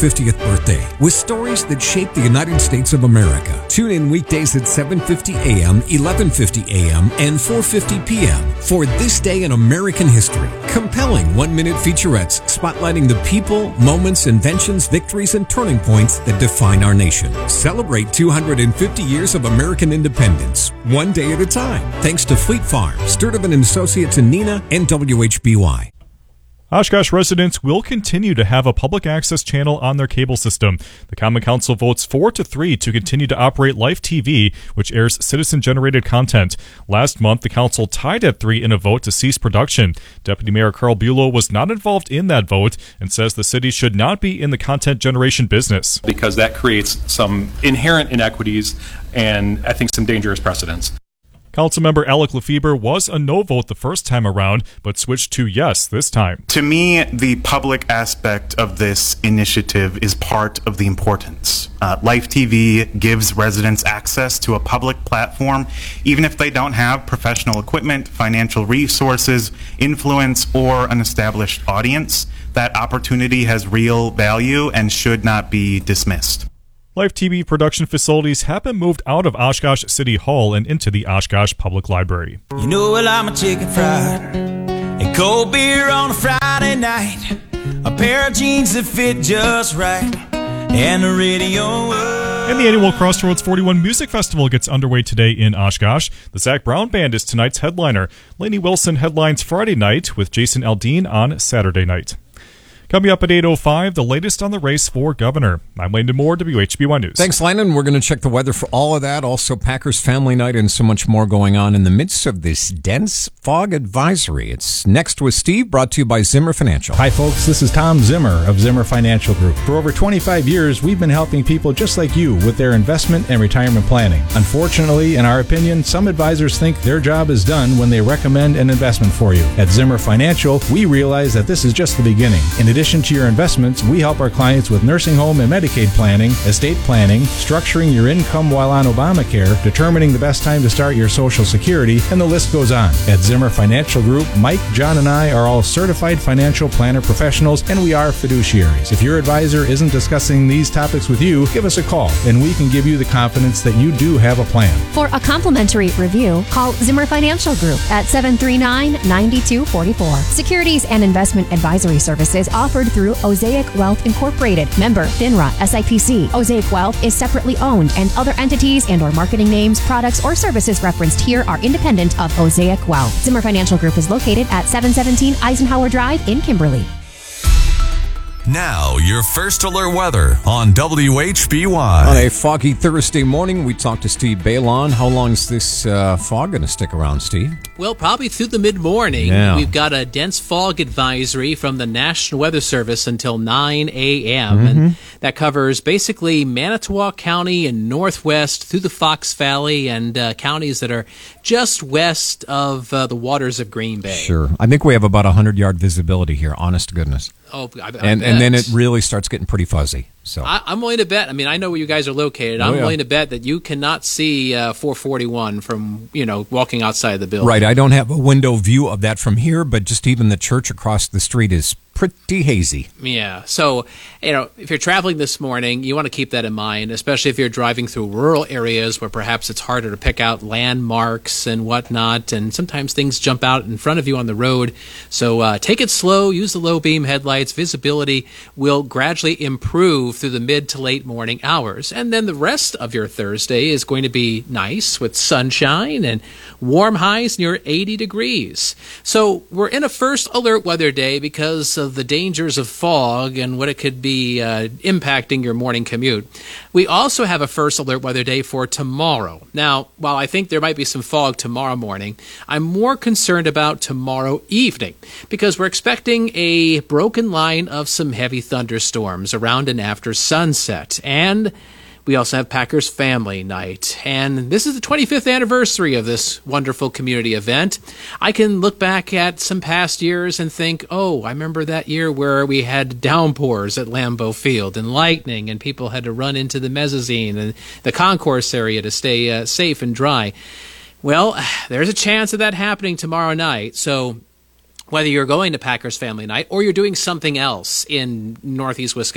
50th birthday with stories that shaped the United States of America. Tune in weekdays at 7:50 a.m., 11:50 a.m., and 4:50 p.m. for This Day in American History. Compelling 1-minute featurettes spotlighting the people, moments, inventions, victories, and turning points that define our nation. Celebrate 250 years of American independence, one day at a time. Thanks to Fleet Farm, Sturtevant & Associates in Neenah, and WHBY. Oshkosh residents will continue to have a public access channel on their cable system. The Common Council votes 4-3 to continue to operate Life TV, which airs citizen-generated content. Last month, the council tied at 3 in a vote to cease production. Deputy Mayor Carl Bulow was not involved in that vote and says the city should not be in the content generation business. Because that creates some inherent inequities and I think some dangerous precedents. Councilmember Alec Lefebvre was a no vote the first time around, but switched to yes this time. To me, the public aspect of this initiative is part of the importance. Life TV gives residents access to a public platform, even if they don't have professional equipment, financial resources, influence, or an established audience. That opportunity has real value and should not be dismissed. Life TV production facilities have been moved out of Oshkosh City Hall and into the Oshkosh Public Library. You know, well, I'm a chicken fried and cold beer on a Friday night, a pair of jeans that fit just right, and the radio. And the annual Crossroads 41 Music Festival gets underway today in Oshkosh. The Zach Brown Band is tonight's headliner. Lainey Wilson headlines Friday night with Jason Aldean on Saturday night. Coming up at 8:05, the latest on the race for governor. I'm Landon Moore, WHBY News. Thanks, Landon. We're going to check the weather for all of that. Also, Packers Family Night and so much more going on in the midst of this dense fog advisory. It's Next with Steve, brought to you by Zimmer Financial. Hi, folks. This is Tom Zimmer of Zimmer Financial Group. For over 25 years, we've been helping people just like you with their investment and retirement planning. Unfortunately, in our opinion, some advisors think their job is done when they recommend an investment for you. At Zimmer Financial, we realize that this is just the beginning. In addition to your investments, we help our clients with nursing home and Medicaid planning, estate planning, structuring your income while on Obamacare, determining the best time to start your Social Security, and the list goes on. At Zimmer Financial Group, Mike, John, and I are all certified financial planner professionals, and we are fiduciaries. If your advisor isn't discussing these topics with you, give us a call, and we can give you the confidence that you do have a plan. For a complimentary review, call Zimmer Financial Group at 739-9244. Securities and investment advisory services offered through Osaic Wealth Incorporated, member FINRA SIPC. Osaic Wealth is separately owned, and other entities and or marketing names, products, or services referenced here are independent of Osaic Wealth. Zimmer Financial Group is located at 717 Eisenhower Drive in Kimberly. Now, your first alert weather on WHBY. On a foggy Thursday morning, we talked to Steve Balon. How long is this fog going to stick around, Steve? Well, probably through the mid-morning. Yeah. We've got a dense fog advisory from the National Weather Service until 9 a.m. And that covers basically Manitowoc County and northwest through the Fox Valley and counties that are just west of the waters of Green Bay. Sure. I think we have about 100-yard visibility here, honest to goodness. Oh, and then it really starts getting pretty fuzzy. So I'm willing to bet. I mean, I know where you guys are located. I'm willing to bet that you cannot see 441 from walking outside the building. Right. I don't have a window view of that from here, but just even the church across the street is pretty hazy. Yeah. So, if you're traveling this morning, you want to keep that in mind, especially if you're driving through rural areas where perhaps it's harder to pick out landmarks and whatnot, and sometimes things jump out in front of you on the road. So take it slow, use the low beam headlights. Visibility will gradually improve through the mid to late morning hours. And then the rest of your Thursday is going to be nice with sunshine and warm highs near 80 degrees. So we're in a first alert weather day because of the dangers of fog and what it could be impacting your morning commute. We also have a first alert weather day for tomorrow. Now, while I think there might be some fog tomorrow morning, I'm more concerned about tomorrow evening because we're expecting a broken line of some heavy thunderstorms around and after sunset. And we also have Packers Family Night, and this is the 25th anniversary of this wonderful community event. I can look back at some past years and think, I remember that year where we had downpours at Lambeau Field and lightning, and people had to run into the mezzanine and the concourse area to stay safe and dry. Well, there's a chance of that happening tomorrow night, so whether you're going to Packers Family Night or you're doing something else in Northeast Wisconsin,